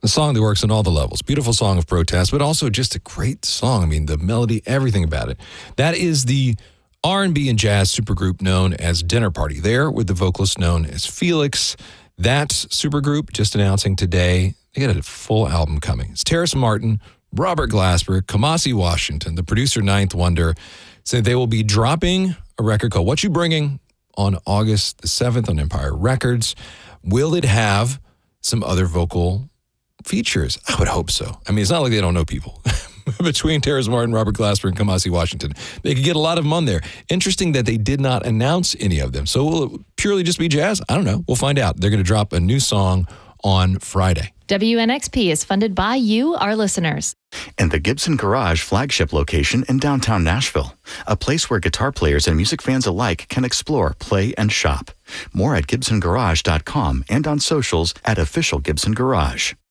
A song that works on all the levels. Beautiful song of protest, but also just a great song. I mean, the melody, everything about it. That is the R&B and jazz supergroup known as Dinner Party. There with the vocalist known as Felix. That supergroup just announcing today, they got a full album coming. It's Terrace Martin, Robert Glasper, Kamasi Washington, the producer Ninth Wonder, said they will be dropping a record called What You Bringing on August the 7th on Empire Records. Will it have some other vocal features? I would hope so. I mean, it's not like they don't know people. Between Terrace Martin, Robert Glasper, and Kamasi Washington, they could get a lot of them on there. Interesting that they did not announce any of them. So will it purely just be jazz? I don't know. We'll find out. They're going to drop a new song on Friday. WNXP is funded by you, our listeners. And the Gibson Garage flagship location in downtown Nashville, a place where guitar players and music fans alike can explore, play, and shop. More at GibsonGarage.com and on socials at Official Gibson Garage.